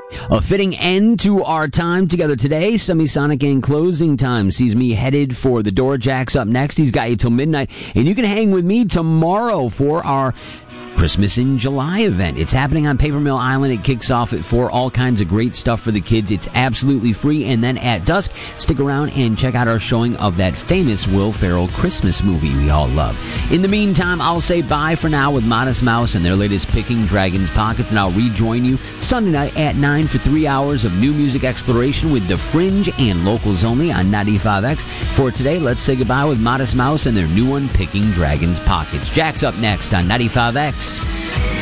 A fitting end to our time together today. Semisonic and closing time sees me headed for the door. Jack's up next. He's got you till midnight. And you can hang with me tomorrow for our Christmas in July event. It's happening on Paper Mill Island. It kicks off at 4. All kinds of great stuff for the kids. It's absolutely free. And then at dusk, stick around and check out our showing of that famous Will Ferrell Christmas movie we all love. In the meantime, I'll say bye for now with Modest Mouse and their latest Picking Dragons Pockets, and I'll rejoin you Sunday night at 9 for 3 hours of new music exploration with The Fringe and Locals Only on 95X. For today, let's say goodbye with Modest Mouse and their new one, Picking Dragons Pockets. Jack's up next on 95X.